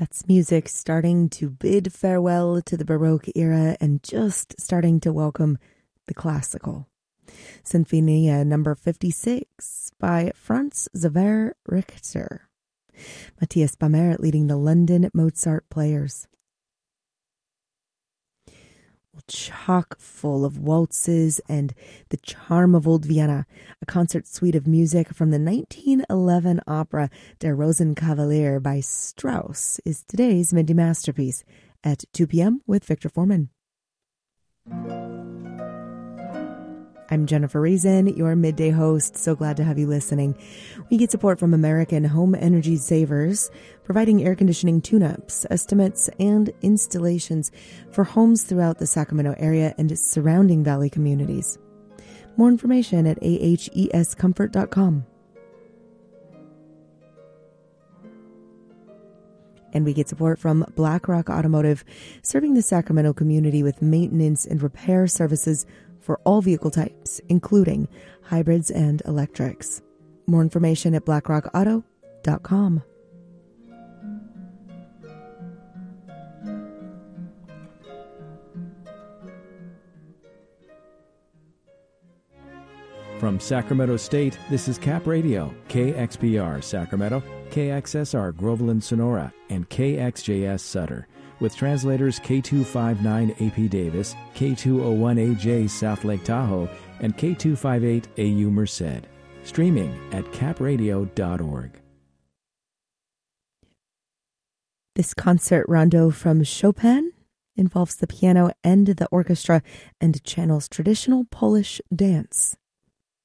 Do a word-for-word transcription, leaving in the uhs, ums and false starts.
That's music starting to bid farewell to the Baroque era and just starting to welcome the classical. Sinfonia number fifty-six by Franz Xaver Richter. Matthias Bamert leading the London Mozart Players. Chock full of waltzes and the charm of old Vienna, a concert suite of music from the nineteen eleven opera Der Rosenkavalier by Strauss is today's midday masterpiece at two p.m. with Victor Foreman. I'm Jennifer Reason, your midday host. So glad to have you listening. We get support from American Home Energy Savers, providing air conditioning tune-ups, estimates, and installations for homes throughout the Sacramento area and surrounding valley communities. More information at a h e s comfort dot com. And we get support from BlackRock Automotive, serving the Sacramento community with maintenance and repair services for all vehicle types, including hybrids and electrics. More information at black rock auto dot com. From Sacramento State, this is Cap Radio, K X P R Sacramento, K X S R Groveland Sonora, and K X J S Sutter, with translators K two fifty-nine A P Davis, K two oh one A J South Lake Tahoe, and K two fifty-eight A U Merced. Streaming at cap radio dot org. This concert rondo from Chopin involves the piano and the orchestra and channels traditional Polish dance.